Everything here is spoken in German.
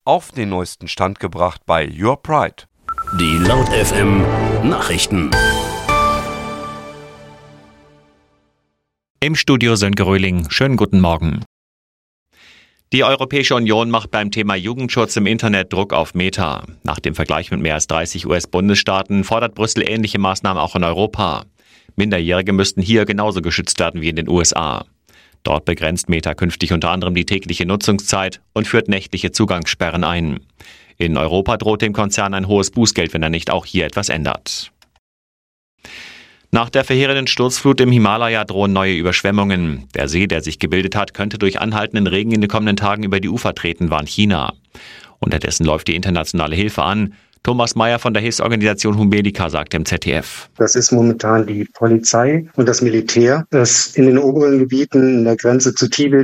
auf den neuesten Stand gebracht bei Your Pride. Die Laut FM Nachrichten. Im Studio Sönke Röhling. Schönen guten Morgen. Die Europäische Union macht beim Thema Jugendschutz im Internet Druck auf Meta. Nach dem Vergleich mit mehr als 30 US-Bundesstaaten fordert Brüssel ähnliche Maßnahmen auch in Europa. Minderjährige müssten hier genauso geschützt werden wie in den USA. Dort begrenzt Meta künftig unter anderem die tägliche Nutzungszeit und führt nächtliche Zugangssperren ein. In Europa droht dem Konzern ein hohes Bußgeld, wenn er nicht auch hier etwas ändert. Nach der verheerenden Sturzflut im Himalaya drohen neue Überschwemmungen. Der See, der sich gebildet hat, könnte durch anhaltenden Regen in den kommenden Tagen über die Ufer treten, warnt China. Unterdessen läuft die internationale Hilfe an. Thomas Mayer von der Hilfsorganisation Humedica sagt im ZDF. Das ist momentan die Polizei und das Militär, das in den oberen Gebieten in der Grenze zu Tibet